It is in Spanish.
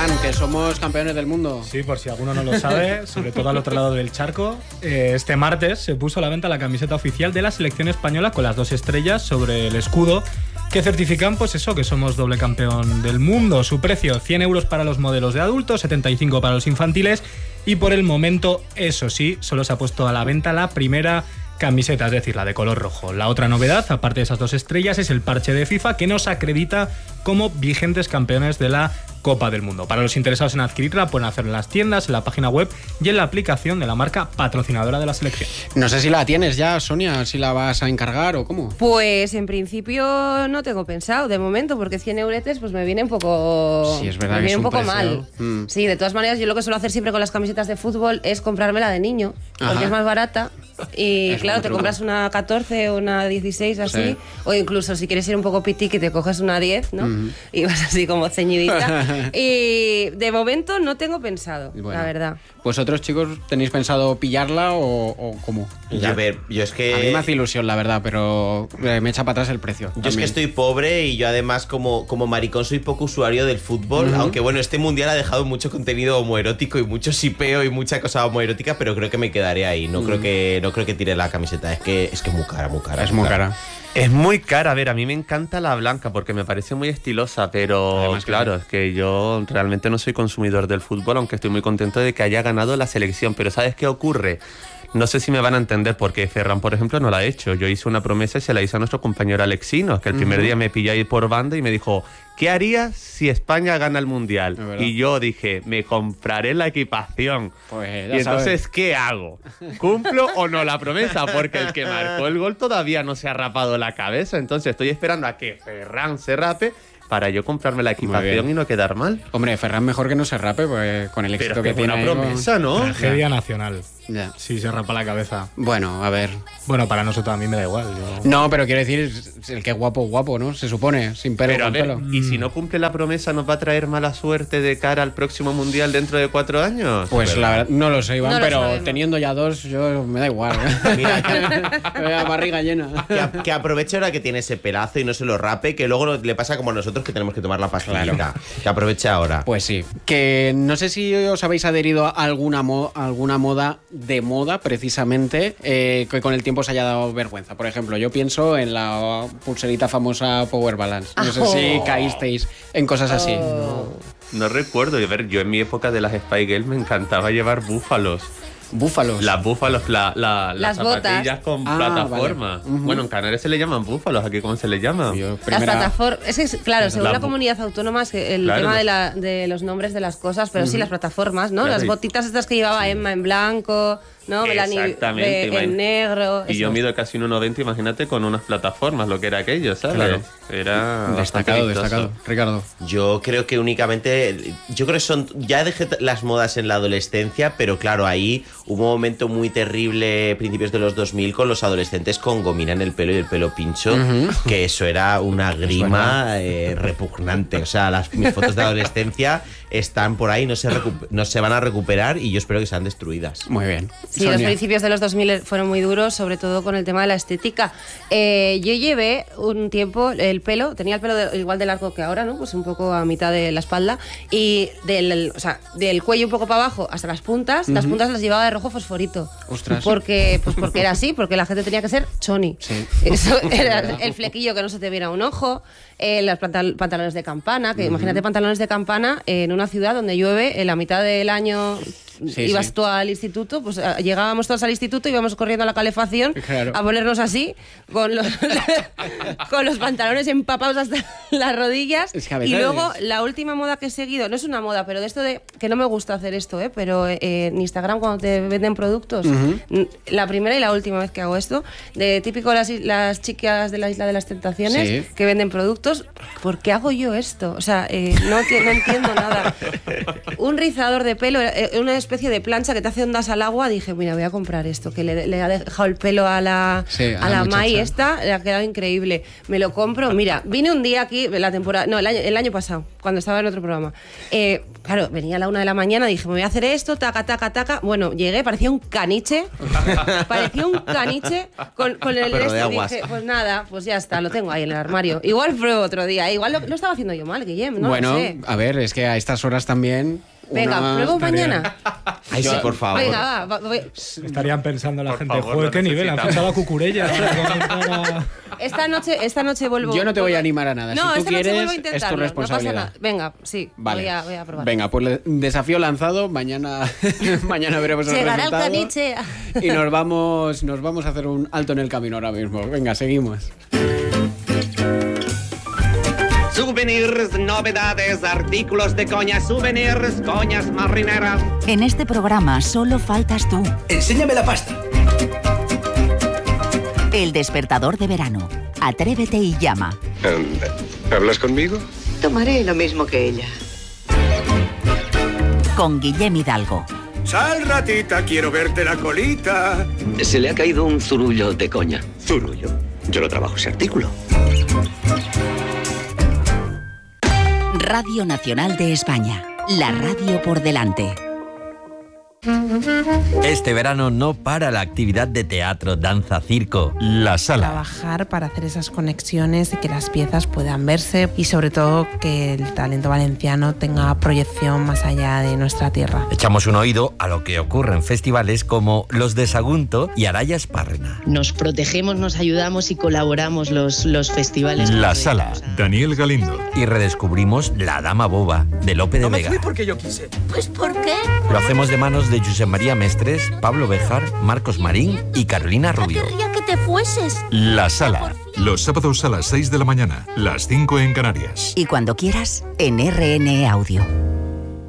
Ferran, que somos campeones del mundo. Sí, por si alguno no lo sabe, sobre todo al otro lado del charco. Este martes se puso a la venta la camiseta oficial de la selección española con las 2 estrellas sobre el escudo que certifican, pues eso, que somos doble campeón del mundo. Su precio, 100 euros para los modelos de adultos, 75 para los infantiles y por el momento, eso sí, solo se ha puesto a la venta la primera camiseta, es decir, la de color rojo. La otra novedad, aparte de esas 2 estrellas, es el parche de FIFA que nos acredita como vigentes campeones de la Copa del Mundo. Para los interesados en adquirirla, pueden hacerlo en las tiendas, en la página web y en la aplicación de la marca patrocinadora de la selección. No sé si la tienes ya, Sonia, si la vas a encargar o cómo. Pues en principio no tengo pensado de momento, porque 100 euretes pues me viene un poco, sí, es verdad, me viene es un poco precio. mal. Sí, de todas maneras yo lo que suelo hacer siempre con las camisetas de fútbol es comprármela de niño, porque es más barata. Y es claro, te compras una 14 o una 16 así, sí. O incluso si quieres ir un poco piti que te coges una 10, ¿no? Y vas así como ceñidita. Y de momento no tengo pensado, la verdad. ¿Vosotros, chicos, tenéis pensado pillarla o cómo? A ver, yo es que... A mí me hace ilusión, la verdad, pero me echa para atrás el precio. Yo es que estoy pobre y yo además como maricón soy poco usuario del fútbol, aunque bueno, este mundial ha dejado mucho contenido homoerótico y mucho sipeo y mucha cosa homoerótica, pero creo que me quedaré ahí, no creo que tire la camiseta, es que es muy cara, muy cara. Es muy cara. Es muy cara, a ver, a mí me encanta la blanca porque me parece muy estilosa, pero además, claro, es que yo realmente no soy consumidor del fútbol, aunque estoy muy contento de que haya ganado la selección, pero ¿sabes qué ocurre? No sé si me van a entender porque Ferran, por ejemplo, no la ha hecho. Yo hice una promesa y se la hice a nuestro compañero Alexinos, que el primer día me pilló ahí por banda y me dijo, ¿qué harías si España gana el Mundial? Y yo dije, me compraré la equipación. Pues y entonces, ¿qué hago? ¿Cumplo o no la promesa? Porque el que marcó el gol todavía no se ha rapado la cabeza. Entonces estoy esperando a que Ferran se rape para yo comprarme la equipación y no quedar mal. Hombre, Ferran mejor que no se rape, pues con el éxito que tiene. Una promesa, ¿no? Tragedia nacional. Ya. Si se rapa la cabeza. Bueno, a ver. Bueno, para nosotros a mí me da igual. No, pero quiero decir, el que es guapo, guapo, ¿no? Se supone, sin pelo, pero con pelo. ¿Y si no cumple la promesa, nos va a traer mala suerte de cara al próximo Mundial dentro de 4 años? Pues la verdad, no lo sé, Iván, No pero teniendo ya 2, yo me da igual. Mira, me veo la barriga llena. Que aproveche ahora que tiene ese pelazo y no se lo rape, que luego le pasa como a nosotros que tenemos que tomar la pastillita. Claro. Que aproveche ahora. Pues sí. Que no sé si os habéis adherido a alguna moda de moda, precisamente, que con el tiempo os haya dado vergüenza. Por ejemplo, yo pienso en la pulserita famosa Power Balance. No sé si caísteis en cosas así. No recuerdo. A ver, yo en mi época de las Spy Girls me encantaba llevar búfalos. ¿Búfalos? Las búfalos, las zapatillas botas con plataforma. Vale. Bueno, en Canarias se le llaman búfalos, ¿aquí cómo se le llama? Las plataformas, es que, claro, según la comunidad autónoma es que el tema de los nombres de las cosas, pero sí las plataformas, ¿no? Claro, las botitas estas que llevaba Emma en blanco, ¿no? Melanie en negro. Y yo mido casi 1,90, imagínate, con unas plataformas, lo que era aquello, ¿sabes? Claro. Era destacado. Ricardo. Yo creo que únicamente, ya dejé las modas en la adolescencia, pero claro, ahí hubo un momento muy terrible, principios de los 2000, con los adolescentes con gomina en el pelo y el pelo pincho, que eso era una grima repugnante. O sea, mis fotos de adolescencia están por ahí, no se van a recuperar y yo espero que sean destruidas. Muy bien. Sí, Sonia. Los principios de los 2000 fueron muy duros, sobre todo con el tema de la estética. Yo llevé un tiempo el pelo, tenía el pelo igual de largo que ahora, ¿no? Pues un poco a mitad de la espalda y del cuello un poco para abajo hasta las puntas las llevaba de rojo fosforito. Ostras. Porque era así, porque la gente tenía que ser choni. Sí. Eso era el flequillo que no se te viera un ojo, los pantalones de campana, que imagínate pantalones de campana en una ciudad donde llueve en la mitad del año. Ibas tú al instituto, pues llegábamos todos al instituto, íbamos corriendo a la calefacción a ponernos así, con los pantalones empapados hasta las rodillas. Y luego la última moda que he seguido, no es una moda, pero de esto de que no me gusta hacer esto, pero en Instagram cuando te venden productos, la primera y la última vez que hago esto, de típico las chicas de la Isla de las Tentaciones que venden productos, ¿por qué hago yo esto? O sea, no entiendo nada. Un rizador de pelo, una especie de plancha que te hace ondas al agua, dije, mira, voy a comprar esto, que le ha dejado el pelo a la Mai esta, le ha quedado increíble. Me lo compro, mira, vine un día aquí, la temporada, no, el año pasado, cuando estaba en otro programa. Claro, venía a la 1 de la mañana, dije, me voy a hacer esto, taca. Bueno, llegué, parecía un caniche caniche. Parecía un caniche con el Perro de aguas. Dije, pues nada, pues ya está, lo tengo ahí en el armario. Igual pruebo otro día. Igual lo estaba haciendo yo mal, Guillem, no bueno, lo sé. A ver, es que a estas horas también... Venga, pruebo mañana. Ay, sí, por favor. Venga, voy. Estarían pensando la Por gente, favor, joder, lo qué nivel, han necesitamos. fichado a Cucurella. Esta noche vuelvo. Yo no te voy a animar a nada. No, si tú esta noche quieres, vuelvo a es tu intentarlo. responsabilidad. No pasa nada. Venga, sí, Vale. voy a probar. Venga, pues desafío lanzado. Mañana veremos el Llegará el resultado. caniche. Y nos vamos a hacer un alto en el camino ahora mismo. Venga, seguimos. Souvenirs, novedades, artículos de coña, souvenirs, coñas marineras. En este programa solo faltas tú. Enséñame la pasta. El despertador de verano. Atrévete y llama. ¿Hablas conmigo? Tomaré lo mismo que ella. Con Guillem Hidalgo. Sal, ratita, quiero verte la colita. Se le ha caído un zurullo de coña. Zurullo. Yo lo trabajo ese artículo. Radio Nacional de España. La radio por delante. Este verano no para la actividad de teatro, danza, circo, La Sala. Trabajar para hacer esas conexiones y que las piezas puedan verse y sobre todo que el talento valenciano tenga proyección más allá de nuestra tierra. Echamos un oído a lo que ocurre en festivales como los de Sagunto y Araya Espárrena. Nos protegemos, nos ayudamos y colaboramos los festivales. La Sala, Daniel Galindo. Y redescubrimos La Dama Boba, de Lope de Vega. No me fui porque yo quise. Pues ¿por qué? Lo hacemos de manos de Josep María Mestres, Pablo Béjar, Marcos Marín y Carolina Rubio. Querría que te fueses. La Sala. Los sábados a las 6 de la mañana, las 5 en Canarias. Y cuando quieras, en RN Audio.